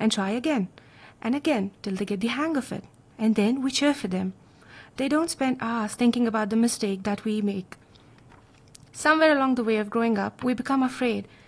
and try again and again till they get the hang of it. And then we cheer for them. They don't spend hours thinking about the mistake that we make. Somewhere along the way of growing up, we become afraid